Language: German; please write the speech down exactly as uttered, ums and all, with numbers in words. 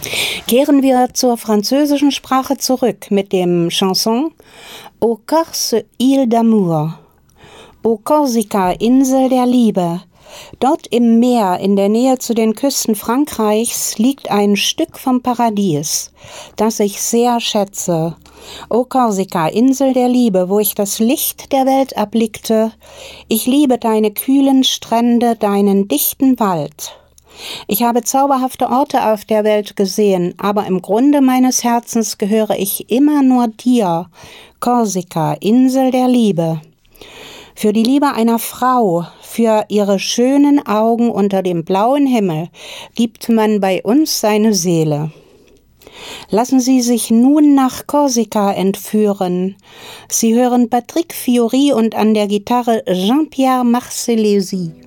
Kehren wir zur französischen Sprache zurück mit dem Chanson Au Corse, Île d'Amour. O Korsika, Insel der Liebe. Dort im Meer, in der Nähe zu den Küsten Frankreichs, liegt ein Stück vom Paradies, das ich sehr schätze. O Korsika, Insel der Liebe, wo ich das Licht der Welt erblickte. Ich liebe deine kühlen Strände, deinen dichten Wald. Ich habe zauberhafte Orte auf der Welt gesehen, aber im Grunde meines Herzens gehöre ich immer nur dir, Korsika, Insel der Liebe. Für die Liebe einer Frau, für ihre schönen Augen unter dem blauen Himmel, gibt man bei uns seine Seele. Lassen Sie sich nun nach Korsika entführen. Sie hören Patrick Fiori und an der Gitarre Jean-Pierre Marcellesi.